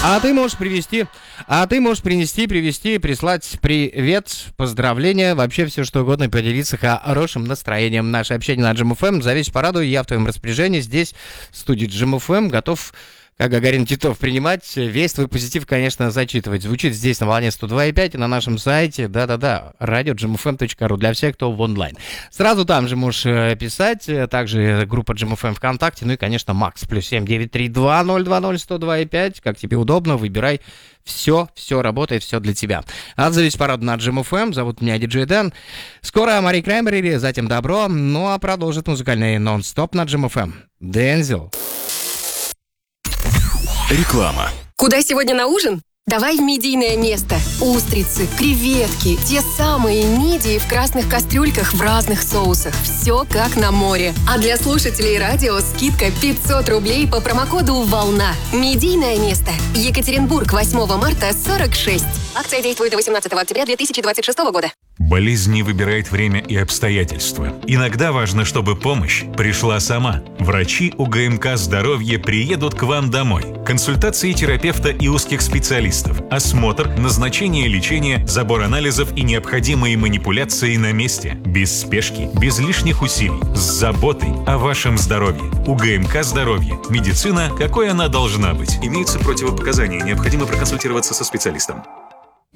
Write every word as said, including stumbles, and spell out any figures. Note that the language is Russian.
А ты можешь привести, а ты можешь принести, привести, прислать привет, поздравления, вообще все что угодно, поделиться хорошим настроением. Наше общение на Джим эф эм. Зовись, порадуй, я в твоем распоряжении. Здесь в студии Джим эф эм готов, как Гагарин Титов, принимать весь твой позитив, конечно, зачитывать. Звучит здесь на волне сто два и пять и на нашем сайте, да-да-да, радио джим эф эм точка ру для всех, кто в онлайн. Сразу там же можешь писать, также группа Джим эф эм ВКонтакте, ну и, конечно, Макс, плюс семь девять три два ноль два ноль сто два и пять, как тебе удобно, выбирай. Все, все работает, все для тебя. Отзовись параду на Джим эф эм, зовут меня Диджей Дэн. Скоро Мари Краймбрери, затем Добро, ну а продолжит музыкальный нон-стоп на Джим эф эм. Дензел. Реклама. Куда сегодня на ужин? Давай в мидийное место. Устрицы, креветки, те самые мидии в красных кастрюльках в разных соусах. Все как на море. А для слушателей радио скидка пятьсот рублей по промокоду «Волна». Мидийное место. Екатеринбург, восьмого марта, сорок шесть. Акция действует до восемнадцатого октября две тысячи двадцать шестого года. Болезнь не выбирает время и обстоятельства. Иногда важно, чтобы помощь пришла сама. Врачи у гэ эм ка «Здоровье» приедут к вам домой. Консультации терапевта и узких специалистов. Осмотр, назначение лечения, забор анализов и необходимые манипуляции на месте. Без спешки, без лишних усилий. С заботой о вашем здоровье. У гэ эм ка «Здоровье». Медицина, какой она должна быть. Имеются противопоказания. Необходимо проконсультироваться со специалистом.